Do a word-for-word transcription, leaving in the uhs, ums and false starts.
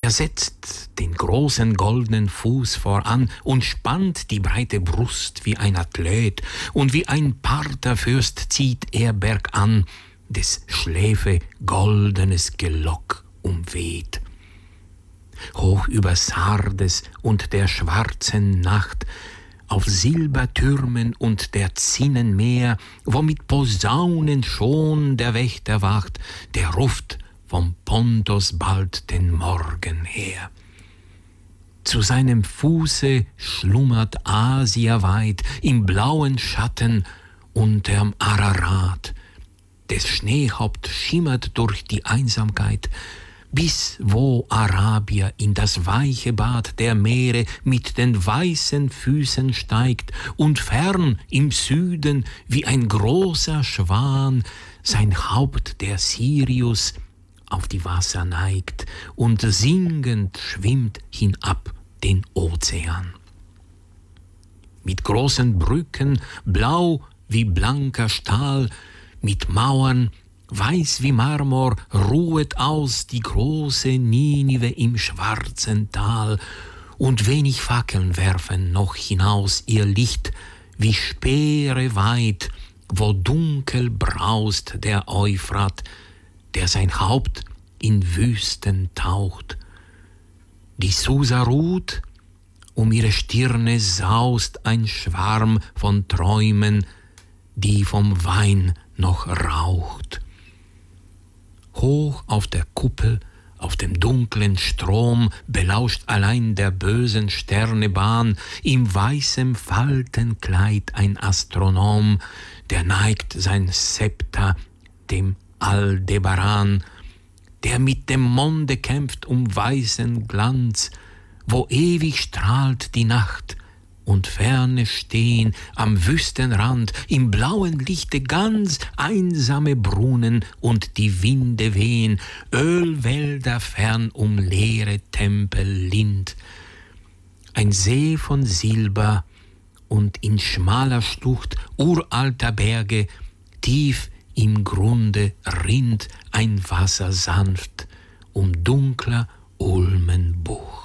Er setzt den großen goldenen Fuß voran und spannt die breite Brust wie ein Athlet, und wie ein Partherfürst zieht er bergan, des Schläfe goldenes Gelock umweht. Hoch über Sardes und der schwarzen Nacht, auf Silbertürmen und der Zinnen Meer, wo mit Posaunen schon der Wächter wacht, der ruft vom Pontos bald den Morgen her. Zu seinem Fuße schlummert Asia weit, im blauen Schatten unterm Ararat. Des Schneehaupt schimmert durch die Einsamkeit, bis wo Arabier in das weiche Bad der Meere mit den weißen Füßen steigt und fern im Süden wie ein großer Schwan sein Haupt der Sirius auf die Wasser neigt und singend schwimmt hinab den Ozean. Mit großen Brücken, blau wie blanker Stahl, mit Mauern, weiß wie Marmor, ruhet aus die große Ninive im schwarzen Tal, und wenig Fackeln werfen noch hinaus ihr Licht, wie Speere weit, wo dunkel braust der Euphrat, der sein Haupt in Wüsten taucht. Die Susa ruht, um ihre Stirne saust ein Schwarm von Träumen, die vom Wein noch raucht. Hoch auf der Kuppel, auf dem dunklen Strom, belauscht allein der bösen Sterne Bahn, im weißen Faltenkleid ein Astronom, der neigt sein Zepter dem Aldebaran, der mit dem Monde kämpft um weißen Glanz, wo ewig strahlt die Nacht, und ferne stehen am Wüstenrand im blauen Lichte ganz einsame Brunnen und die Winde wehen, Ölwälder fern um leere Tempel Lind. Ein See von Silber und in schmaler Schlucht uralter Berge, tief im Grunde rinnt ein Wasser sanft um dunkler Ulmenbucht.